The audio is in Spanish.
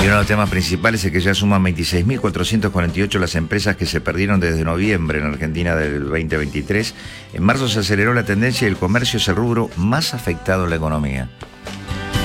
Y uno de los temas principales es que ya suman 26.448 las empresas que se perdieron desde noviembre en Argentina del 2023. En marzo se aceleró la tendencia y el comercio es el rubro más afectado en la economía.